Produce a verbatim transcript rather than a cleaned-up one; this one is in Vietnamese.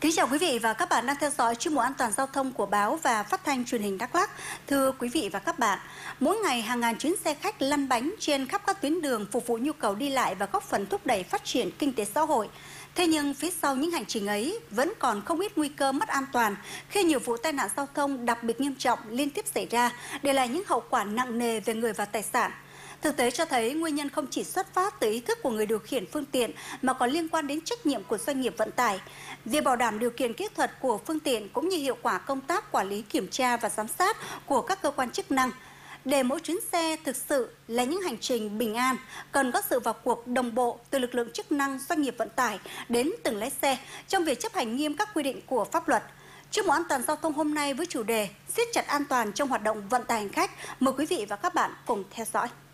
Kính chào quý vị và các bạn đang theo dõi chuyên mục an toàn giao thông của báo và phát thanh truyền hình Đắk Lắk. Thưa quý vị và các bạn, mỗi ngày hàng ngàn chuyến xe khách lăn bánh trên khắp các tuyến đường phục vụ nhu cầu đi lại và góp phần thúc đẩy phát triển kinh tế xã hội. Thế nhưng phía sau những hành trình ấy vẫn còn không ít nguy cơ mất an toàn khi nhiều vụ tai nạn giao thông đặc biệt nghiêm trọng liên tiếp xảy ra, để lại những hậu quả nặng nề về người và tài sản. Thực tế cho thấy nguyên nhân không chỉ xuất phát từ ý thức của người điều khiển phương tiện mà còn liên quan đến trách nhiệm của doanh nghiệp vận tải. Việc bảo đảm điều kiện kỹ thuật của phương tiện cũng như hiệu quả công tác quản lý kiểm tra và giám sát của các cơ quan chức năng. Để mỗi chuyến xe thực sự là những hành trình bình an, cần có sự vào cuộc đồng bộ từ lực lượng chức năng, doanh nghiệp vận tải đến từng lái xe trong việc chấp hành nghiêm các quy định của pháp luật. Chuyên mục an toàn giao thông hôm nay với chủ đề siết chặt an toàn trong hoạt động vận tải hành khách, mời quý vị và các bạn cùng theo dõi.